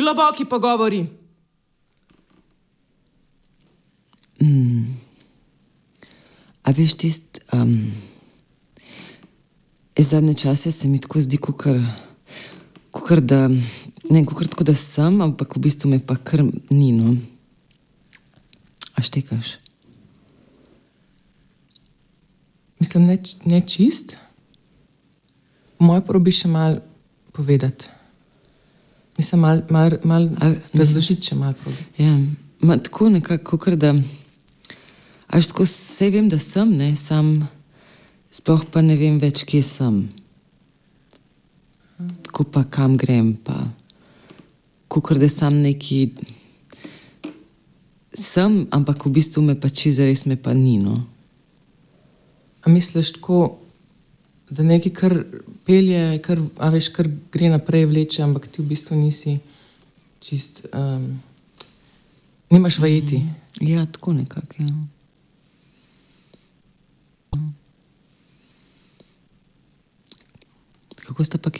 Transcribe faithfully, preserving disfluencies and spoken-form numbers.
Globoki pogovori. Mm. A veš tist, um, zadnje čase se mi tako zdi, kukar, kukar da, ne, kukar tako da sem, ampak v bistvu me pa kar ni, no. A štekaš? Mislim, ne, ne čist. Moj probi še mal povedati. Mislim, mal, mal, mal razložiti še mal probi. Ja, ma tako nekako, kukar da, až tako vse vem, da sem, ne, sam sploh pa ne vem več, kje sem. Tako pa kam grem, pa kukar da sam neki sem, ampak v bistvu me pa čisto zares me pa ni, no. A misliš tako, da nekaj kar pelje, kar, a veš, kar gre naprej vleče, ampak ti v bistvu nisi čist, um, nimaš vajeti? Ja, tako nekako, ja. Kako sta pa